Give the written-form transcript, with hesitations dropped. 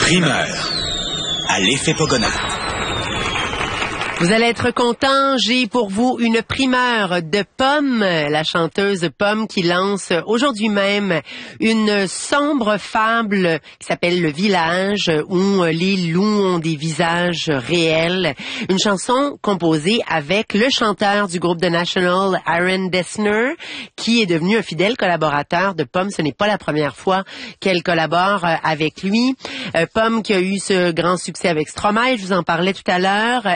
Primeur à l'effet Pogona. Vous allez être content, j'ai pour vous une primeur de Pomme, la chanteuse Pomme qui lance aujourd'hui même une sombre fable qui s'appelle Le Village où les loups ont des visages réels. Une chanson composée avec le chanteur du groupe The National, Aaron Dessner, qui est devenu un fidèle collaborateur de Pomme. Ce n'est pas la première fois qu'elle collabore avec lui. Pomme qui a eu ce grand succès avec Stromae, je vous en parlais tout à l'heure.